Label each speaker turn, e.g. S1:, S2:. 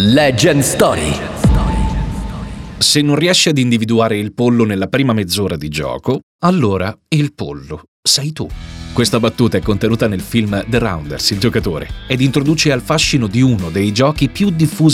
S1: Legend Story.
S2: Se non riesci ad individuare il pollo nella prima mezz'ora di gioco, allora il pollo sei tu. Questa battuta è contenuta nel film The Rounders, il giocatore, ed introduce al fascino di uno dei giochi più diffusi